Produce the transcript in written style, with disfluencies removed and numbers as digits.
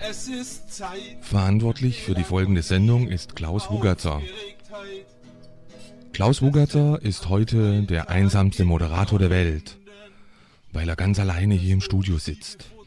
Verantwortlich für die folgende Sendung ist Klaus Wugerzer. Klaus Wugerzer ist heute der einsamste Moderator der Welt, weil er ganz alleine hier im Studio sitzt.